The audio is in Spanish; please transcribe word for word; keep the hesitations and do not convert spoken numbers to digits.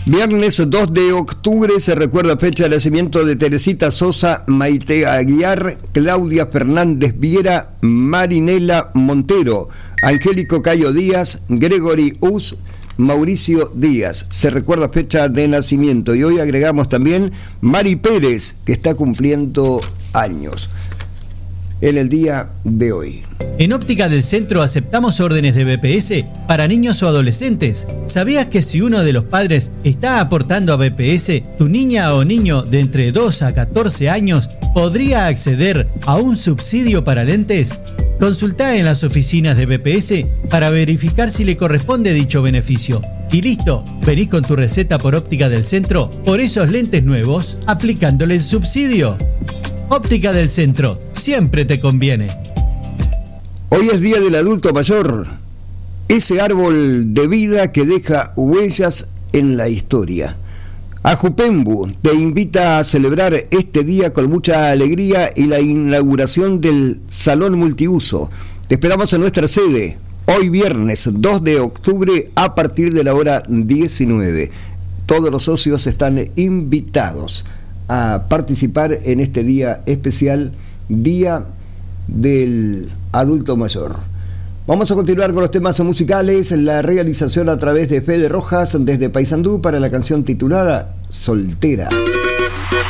Viernes dos de octubre se recuerda fecha de nacimiento de Teresita Sosa, Maite Aguiar, Claudia Fernández Viera, Marinela Montero, Angélico Cayo Díaz, Gregory Us, Mauricio Díaz. Se recuerda fecha de nacimiento. Y hoy agregamos también Mari Pérez, que está cumpliendo años en el día de hoy. En Óptica del Centro aceptamos órdenes de B P S para niños o adolescentes. ¿Sabías que si uno de los padres está aportando a B P S, tu niña o niño de entre dos a catorce años podría acceder a un subsidio para lentes? Consultá en las oficinas de B P S para verificar si le corresponde dicho beneficio. Y listo, venís con tu receta por Óptica del Centro por esos lentes nuevos, aplicándole el subsidio. Óptica del Centro, siempre te conviene. Hoy es Día del Adulto Mayor, ese árbol de vida que deja huellas en la historia. Ajupembu te invita a celebrar este día con mucha alegría y la inauguración del Salón Multiuso. Te esperamos en nuestra sede, hoy viernes dos de octubre a partir de la hora diecinueve. Todos los socios están invitados a participar en este día especial, Día del Adulto Mayor. Vamos a continuar con los temas musicales, la realización a través de Fede Rojas desde Paysandú para la canción titulada Soltera.